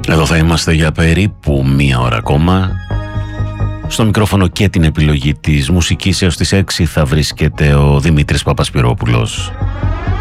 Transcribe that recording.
Εδώ θα είμαστε για περίπου μία ώρα ακόμα. Στο μικρόφωνο και την επιλογή της μουσικής έως τις 6 θα βρίσκεται ο Δημήτρης Παπασπυρόπουλος.